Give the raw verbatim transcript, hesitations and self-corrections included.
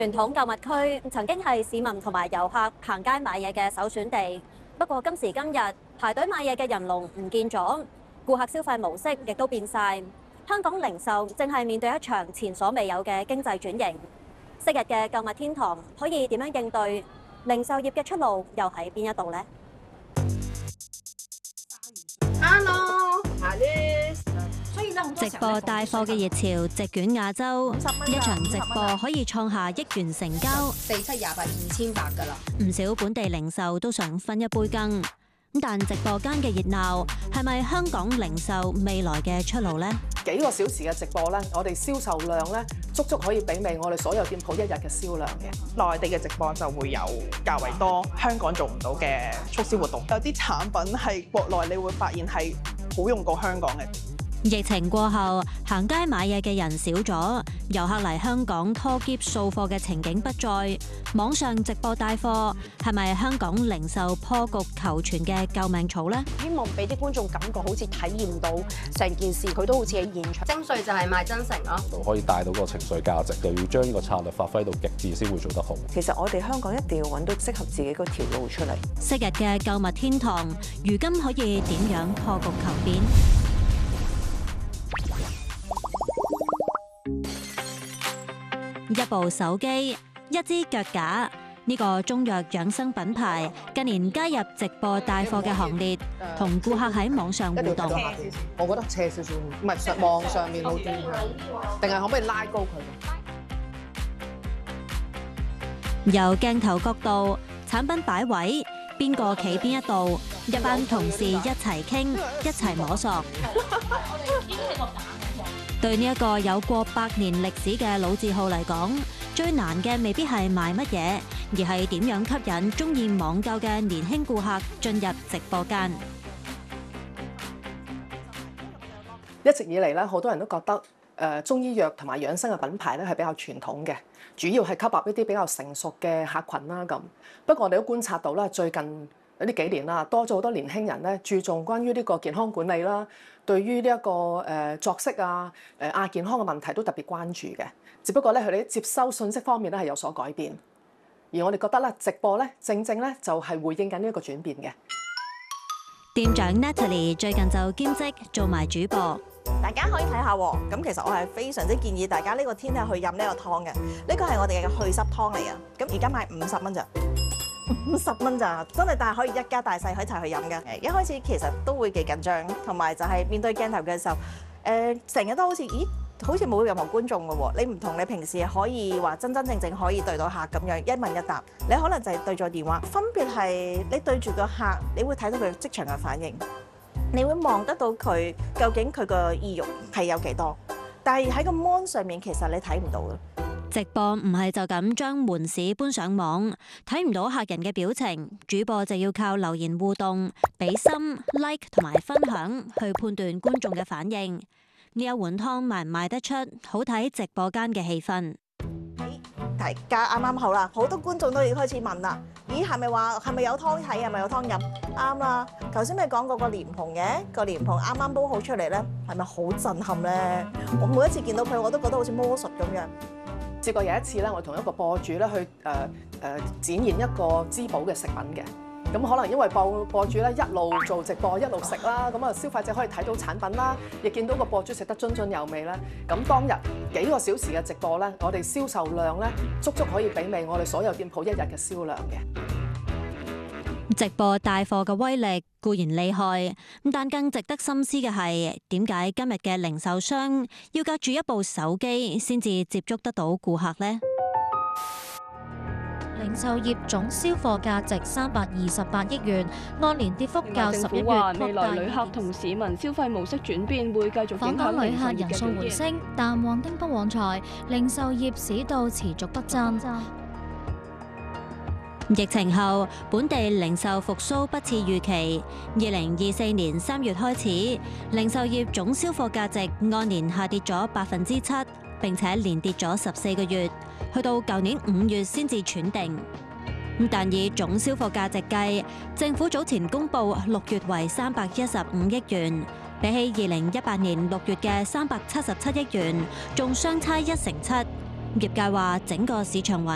傳統購物區曾經係市民同埋遊客行街買嘢嘅首選地，不過今時今日排隊買嘢嘅人龍唔見咗，顧客消費模式亦都變晒。香港零售正係面對一場前所未有嘅經濟轉型。昔日嘅購物天堂可以點樣應對？零售業嘅出路又喺邊一度呢？ Hello， Alice。 直播帶貨嘅熱潮席捲亞洲，一場直播可以創下億元成交， 四七廿八二千八㗎啦。 唔少本地零售都想分一杯羹。咁但直播間嘅熱鬧係咪香港零售未來嘅出路呢？ 幾個小時嘅直播咧，我哋銷售量咧足足可以媲美我哋所有店鋪一日嘅銷量嘅。 內地嘅直播就會有較為多香港做唔到嘅促銷活動，有啲產品係國內你會發現係好用過香港嘅。 疫情過後，行街買嘢嘅人少咗，遊客嚟香港拖篋掃貨嘅情景不再。網上直播帶貨係咪香港零售破局求存嘅救命草呢？ 希望俾啲觀眾感覺好似體驗到成件事，佢都好似喺現場。 精髓就係賣真誠咯， 可以帶到個情緒價值，就要將呢個策略發揮到極致先會做得好。 其實我哋香港一定要揾到適合自己嗰條路出嚟。 昔日嘅購物天堂，如今可以點樣破局求變？一部手機，一支腳架，呢個中藥養生品牌近年加入直播帶貨嘅行列，同顧客喺網上互動。 我覺得斜少少，唔係上網上面好啲，定係可唔可以拉高佢？ 由鏡頭角度、產品擺位，邊個企邊一度，一班同事一齊傾，一齊摸索。對呢一個有過百年歷史嘅老字號嚟講，最難嘅未必係賣乜嘢，而係點樣吸引鍾意網購嘅年輕顧客進入直播間。 一直以嚟咧，好多人都覺得誒中醫藥同埋養生嘅品牌咧係比較傳統嘅，主要係吸納一啲比較成熟嘅客群啦咁。不過我哋都觀察到啦，最近呢幾年啦，多咗好多年輕人咧注重關於呢個健康管理啦，對於呢一個誒作息啊、誒亞健康嘅問題都特別關注嘅。只不過咧，佢哋接收信息方面咧係有所改變，而我哋覺得咧，直播咧正正咧就係回應緊呢一個轉變嘅。 店長 Natalie 最近就兼職做埋主播。 大家可以睇下喎，咁其實我係非常之建議大家呢個天氣去飲呢個湯嘅，呢個係我哋嘅去濕湯嚟啊！咁而家賣五十蚊咋，五十蚊咋，真係但係可以一家大細可以一齊去飲嘅。誒，一開始其實都會幾緊張，同埋就係面對鏡頭嘅時候，誒成日都好似，咦，好似冇任何觀眾嘅喎。你唔同你平時可以話真真正正可以對到客咁樣一問一答，你可能就係對咗電話。分別係你對住個客，你會睇到佢即場嘅反應。你會望得到佢究竟佢個意欲係有幾多，但係喺個 mon 上面其實你睇唔到嘅。 直播唔係就咁將門市搬上網，睇唔到客人嘅表情，主播就要靠留言互動、俾心、like 同埋分享去判斷觀眾嘅反應。呢一碗湯賣唔賣得出，好睇直播間嘅氣氛。 大家啱啱好啦，好多觀眾都已經開始問啦。咦，係咪話係咪有湯睇？係咪有湯飲？啱啦。頭先咪講過個蓮蓬嘅，個蓮蓬啱啱煲好出嚟咧，係咪好震撼咧？我每一次見到佢，我都覺得好似魔術咁樣。 試過有一次咧，我同一個播主咧去誒誒、呃呃、展現一個滋補嘅食品嘅。咁可能因為播播主咧一路做直播一路食啦，咁啊消費者可以睇到產品啦，亦見到個播主食得津津有味啦。咁當日幾個小時嘅直播咧，我哋銷售量咧足足可以媲美我哋所有店鋪一日嘅銷量嘅。 直播帶貨嘅威力固然厲害，但更值得深思嘅係點解今日嘅零售商要隔住一部手機先至接觸得到顧客呢？ 零售業總銷貨價值三百二十八億元，按年跌幅較十一月擴大。 未來旅客同市民消費模式轉變會繼續影響訪港旅客人數回升，但旺丁不旺財，零售業市道持續不振。 疫情後，本地零售復甦不似預期。二零二四年三月開始，零售業總銷貨價值按年下跌咗百分之七，並且連跌咗十四個月，去到舊年五月先至喘定。但以總銷貨價值計，政府早前公布六月為三百一十五億元，比起二零一八年六月嘅三百七十七億元，仲相差一成七。業界話整個市場環